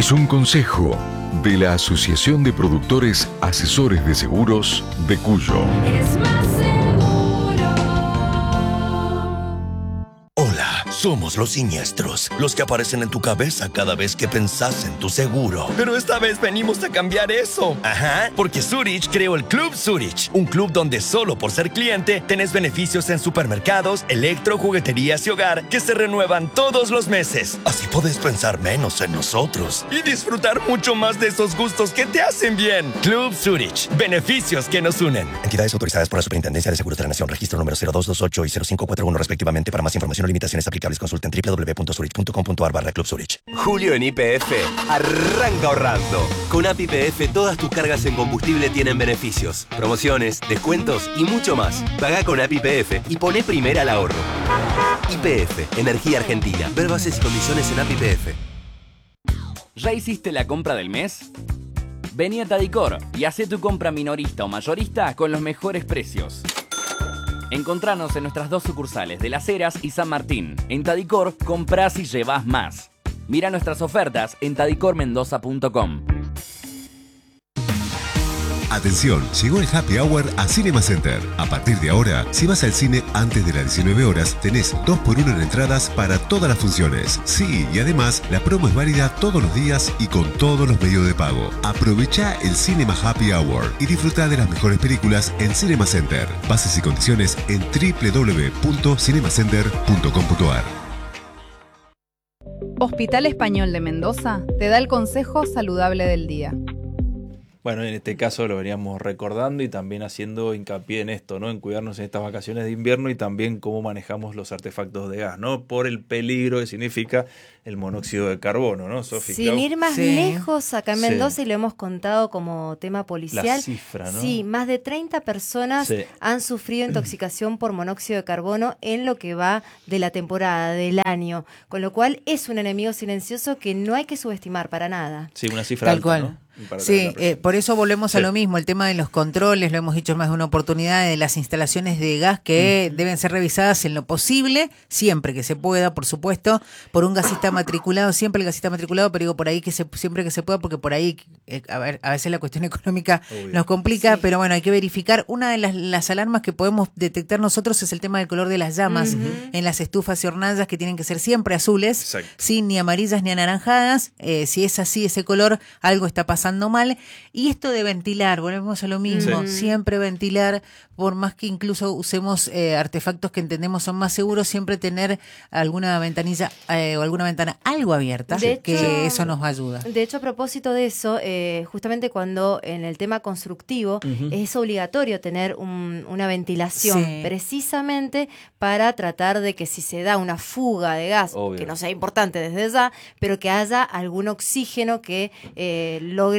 es un consejo de la Asociación de Productores Asesores de Seguros de Cuyo. Es más seguro. Hola, somos los siniestros, los que aparecen en tu cabeza cada vez que pensás en tu seguro. Pero esta vez venimos a cambiar eso. Ajá, porque Zurich creó el Club Zurich, un club donde solo por ser cliente tenés beneficios en supermercados, electro, jugueterías y hogar que se renuevan todos los meses. Así podés pensar menos en nosotros y disfrutar mucho más de esos gustos que te hacen bien. Club Zurich, beneficios que nos unen. Entidades autorizadas por la Superintendencia de Seguros de la Nación, registro número 0228 y 0541 respectivamente. Para más información o limitaciones aplicables, consulten www.zurich.com.ar/Club Zurich. Julio en YPF arranca ahorrando. Con App YPF todas tus cargas en combustible tienen beneficios, promociones, descuentos y mucho más. Pagá con App YPF y poné primera al ahorro. YPF, Energía Argentina. Ver bases y condiciones en App YPF. ¿Ya hiciste la compra del mes? Vení a Tadicor y hacé tu compra minorista o mayorista con los mejores precios. Encontranos en nuestras 2 sucursales de Las Heras y San Martín. En Tadicor, comprás y llevás más. Mira nuestras ofertas en tadicormendoza.com. Atención, llegó el Happy Hour a Cinema Center. A partir de ahora, si vas al cine antes de las 19 horas, tenés 2x1 en entradas para todas las funciones. Sí, y además, la promo es válida todos los días y con todos los medios de pago. Aprovecha el Cinema Happy Hour y disfruta de las mejores películas en Cinema Center. Bases y condiciones en www.cinemacenter.com.ar. Hospital Español de Mendoza te da el consejo saludable del día. Bueno, en este caso lo veníamos recordando y también haciendo hincapié en esto, ¿no? En cuidarnos en estas vacaciones de invierno y también cómo manejamos los artefactos de gas, ¿no? Por el peligro que significa el monóxido de carbono, ¿no, Sofi? Sin ir más lejos, acá en Mendoza, y lo hemos contado como tema policial. La cifra, ¿no? Sí, más de 30 personas han sufrido intoxicación por monóxido de carbono en lo que va de la temporada, del año. Con lo cual es un enemigo silencioso que no hay que subestimar para nada. Sí, una cifra alta, cual. ¿no? Sí, por eso volvemos a lo mismo, el tema de los controles, lo hemos dicho más de una oportunidad, de las instalaciones de gas que deben ser revisadas en lo posible, siempre que se pueda, por supuesto, por un gasista matriculado, siempre el gasista matriculado, pero digo por ahí siempre que se pueda, porque por ahí, a veces la cuestión económica nos complica, pero bueno, hay que verificar. Una de las alarmas que podemos detectar nosotros es el tema del color de las llamas en las estufas y hornallas, que tienen que ser siempre azules, sin ni amarillas ni anaranjadas. Si es así ese color, algo está pasando mal. Y esto de ventilar, volvemos a lo mismo, siempre ventilar, por más que incluso usemos artefactos que entendemos son más seguros, siempre tener alguna ventanilla o alguna ventana algo abierta, que eso nos ayuda. De hecho, a propósito de eso, justamente cuando en el tema constructivo es obligatorio tener una ventilación, precisamente para tratar de que si se da una fuga de gas, que no sea importante desde ya, pero que haya algún oxígeno que logre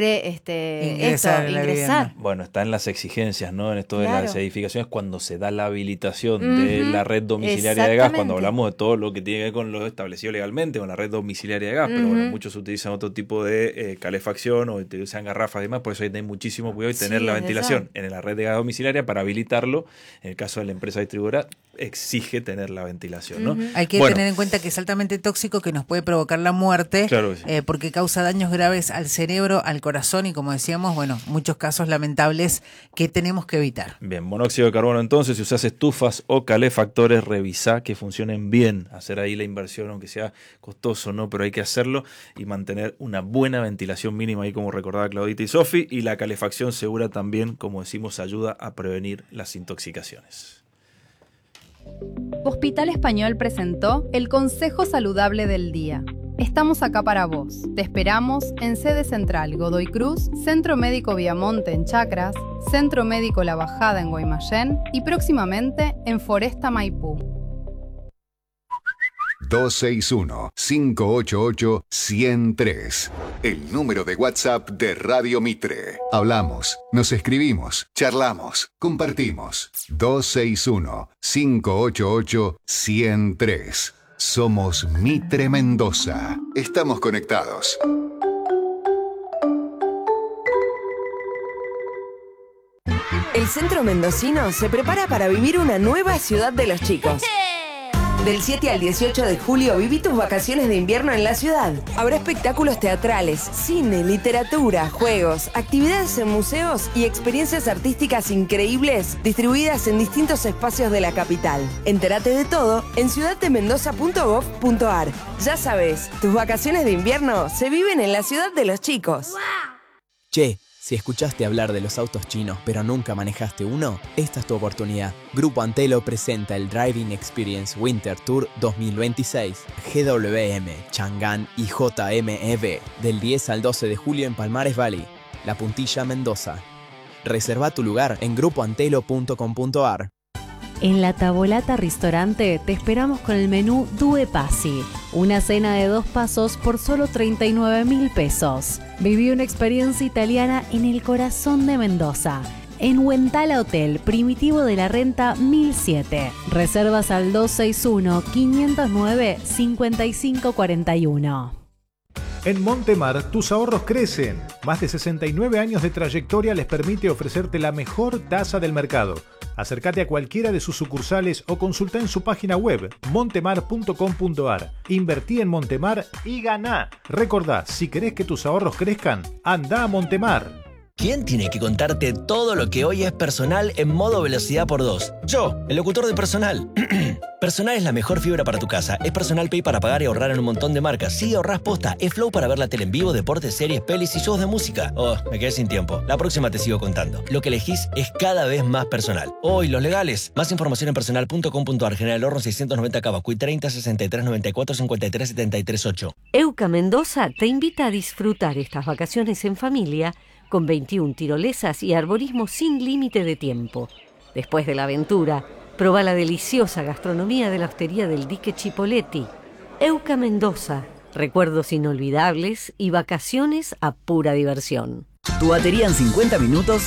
ingresar. Bueno, está en las exigencias, ¿no? En esto de las edificaciones, cuando se da la habilitación de la red domiciliaria de gas, cuando hablamos de todo lo que tiene que ver con lo establecido legalmente, con la red domiciliaria de gas, pero bueno, muchos utilizan otro tipo de calefacción o utilizan garrafas y demás, por eso hay que tener muchísimo cuidado y tener la ventilación en la red de gas domiciliaria para habilitarlo. En el caso de la empresa distribuidora, exige tener la ventilación, ¿no? Hay que tener en cuenta que es altamente tóxico, que nos puede provocar la muerte, porque causa daños graves al cerebro, al corazón y, como decíamos, bueno, muchos casos lamentables que tenemos que evitar. Bien, monóxido de carbono entonces, si usás estufas o calefactores, revisá que funcionen bien, hacer ahí la inversión, aunque sea costoso, ¿no? Pero hay que hacerlo y mantener una buena ventilación mínima ahí, como recordaba Claudita y Sofi, y la calefacción segura también, como decimos, ayuda a prevenir las intoxicaciones. Hospital Español presentó el Consejo Saludable del Día. Estamos acá para vos. Te esperamos en sede central Godoy Cruz, Centro Médico Viamonte en Chacras, Centro Médico La Bajada en Guaymallén y próximamente en Foresta Maipú. 261-588-103. El número de WhatsApp de Radio Mitre. Hablamos, nos escribimos, charlamos, compartimos. 261-588-103. Somos Mitre Mendoza. Estamos conectados. El centro mendocino se prepara para vivir una nueva ciudad de los chicos. Del 7 al 18 de julio viví tus vacaciones de invierno en la ciudad. Habrá espectáculos teatrales, cine, literatura, juegos, actividades en museos y experiencias artísticas increíbles distribuidas en distintos espacios de la capital. Entérate de todo en ciudaddemendoza.gov.ar. Ya sabes, tus vacaciones de invierno se viven en la ciudad de los chicos. Che, si escuchaste hablar de los autos chinos pero nunca manejaste uno, esta es tu oportunidad. Grupo Antelo presenta el Driving Experience Winter Tour 2026, GWM, Chang'an y JMEV, del 10 al 12 de julio en Palmares Valley, La Puntilla, Mendoza. Reserva tu lugar en grupoantelo.com.ar. En La Tavolata Ristorante te esperamos con el menú Due Passi, una cena de 2 pasos por solo 39.000 pesos. Viví una experiencia italiana en el corazón de Mendoza, en Huentala Hotel, Primitivo de la Renta 1007. Reservas al 261-509-5541. En Montemar, tus ahorros crecen. Más de 69 años de trayectoria les permite ofrecerte la mejor tasa del mercado. Acércate a cualquiera de sus sucursales o consulta en su página web montemar.com.ar. Invertí en Montemar y ganá. Recordá, si querés que tus ahorros crezcan, anda a Montemar. ¿Quién tiene que contarte todo lo que hoy es Personal en modo velocidad por 2? Yo, el locutor de Personal. Personal es la mejor fibra para tu casa. Es Personal Pay para pagar y ahorrar en un montón de marcas. Sí, ahorrás posta. Es Flow para ver la tele en vivo, deportes, series, pelis y shows de música. Oh, me quedé sin tiempo. La próxima te sigo contando. Lo que elegís es cada vez más personal. Hoy, los legales. Más información en personal.com.ar. General Horno 690 Cavacuy 30 63 94 53 73 8. Euca Mendoza te invita a disfrutar estas vacaciones en familia con 21 tirolesas y arborismo sin límite de tiempo. Después de la aventura, proba la deliciosa gastronomía de la hostería del Dique Chipoletti. Euca Mendoza, recuerdos inolvidables y vacaciones a pura diversión. Tu batería en 50 minutos